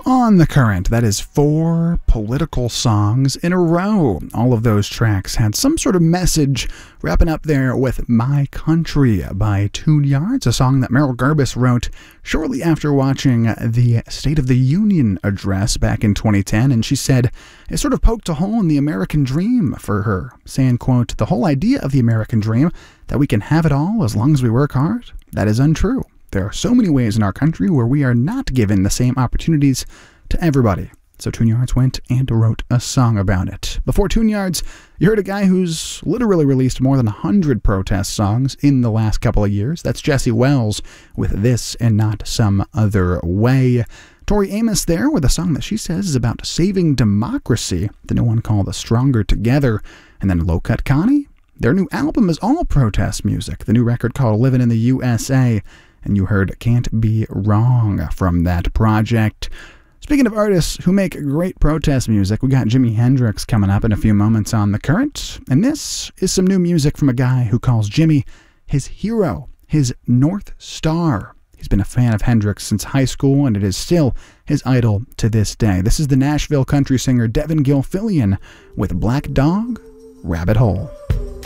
On the Current, that is 4 political songs in a row. All of those tracks had some sort of message, wrapping up there with My Country by Tune Yards, a song that Merrill Garbus wrote shortly after watching the State of the Union address back in 2010, and she said it sort of poked a hole in the American dream for her, saying, quote, "The whole idea of the American dream, that we can have it all as long as we work hard, that is untrue. There are so many ways in our country where we are not given the same opportunities to everybody." So Tune Yards went and wrote a song about it. Before Tune Yards, you heard a guy who's literally released more than 100 protest songs in the last couple of years. That's Jesse Wells with This and Not Some Other Way. Tori Amos there with a song that she says is about saving democracy, the new one called Stronger Together. And then Low Cut Connie, their new album is all protest music, the new record called Living in the USA. And you heard Can't Be Wrong from that project. Speaking of artists who make great protest music, we got Jimi Hendrix coming up in a few moments on The Current. And this is some new music from a guy who calls Jimi his hero, his North Star. He's been a fan of Hendrix since high school, and it is still his idol to this day. This is the Nashville country singer Devin Gilfillian with Black Dog, Rabbit Hole.